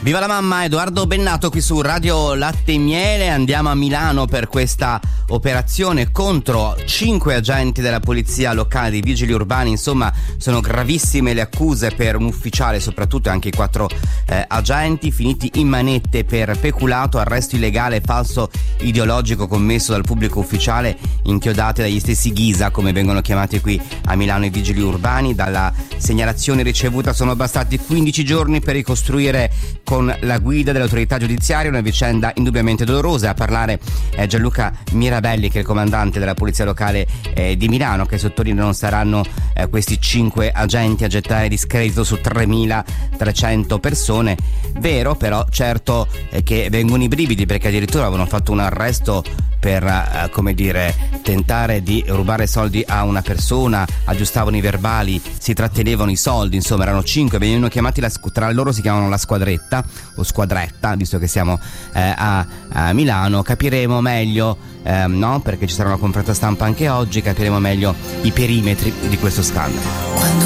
Viva la mamma, Edoardo Bennato qui su Radio Latte e Miele. Andiamo a Milano per questa operazione contro 5 agenti della polizia locale, dei vigili urbani. Insomma, sono gravissime le accuse per un ufficiale, soprattutto anche i 4 agenti finiti in manette per peculato, arresto illegale e falso ideologico commesso dal pubblico ufficiale, inchiodati dagli stessi Ghisa, come vengono chiamati qui a Milano i vigili urbani. Dalla segnalazione ricevuta sono bastati 15 giorni per ricostruire con la guida dell'autorità giudiziaria una vicenda indubbiamente dolorosa. A parlare Gianluca Mirabelli, che è il comandante della polizia locale di Milano, che sottolinea non saranno questi 5 agenti a gettare discredito su 3.300 persone. Vero, però, certo che vengono i brividi, perché addirittura avevano fatto un arresto per tentare di rubare soldi a una persona, aggiustavano i verbali, si trattenevano i soldi. Insomma, erano 5, venivano chiamati tra loro si chiamano la squadretta o squadretta, visto che siamo a Milano. Capiremo meglio, perché ci sarà una conferenza stampa anche oggi, capiremo meglio i perimetri di questo scandalo. Quando